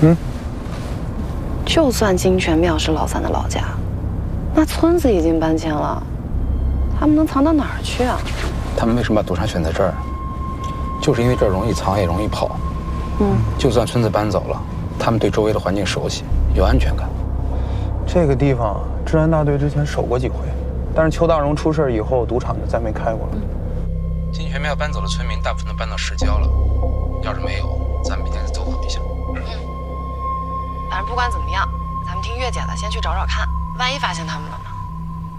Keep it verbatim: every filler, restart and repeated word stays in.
嗯， 就算金泉庙是老三的老家，那村子已经搬迁了，他们能藏到哪儿去啊？ 他们为什么把赌场选在这儿？就是因为这儿容易藏也容易跑。 嗯， 就算村子搬走了，他们对周围的环境熟悉，有安全感。 这个地方治安大队之前守过几回，但是邱大荣出事以后，赌场就再没开过了。 金泉庙搬走的村民大部分都搬到市郊了，要是没有，咱们明天再走访一下。 嗯，反正不管怎么样，咱们听月姐的，先去找找看，万一发现他们了呢？